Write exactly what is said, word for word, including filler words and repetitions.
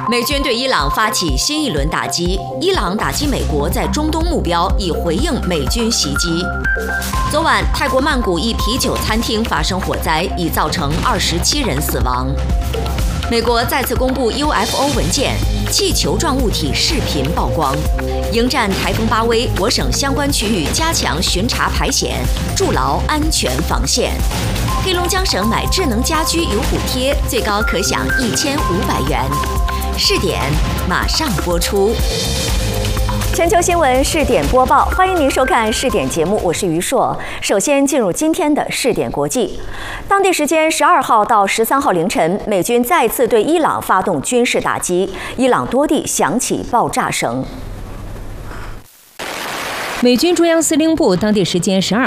美军对伊朗发起新一轮打击，伊朗打击美国在中东目标，以回应美军袭击。昨晚，泰国曼谷一啤酒餐厅发生火灾，已造成二十七人死亡。美国再次公布 U F O 文件，气球状物体视频曝光。迎战台风巴威，我省相关区域加强巡查排险，筑牢安全防线。黑龙江省买智能家居有补贴，最高可享一千五百元。试点马上播出。全球新闻试点播报，欢迎您收看试点节目，我是于硕。首先进入今天的试点国际。当地时间十二号到十三号凌晨，美军再次对伊朗发动军事打击，伊朗多地响起爆炸声。 美军中央司令部当地时间十二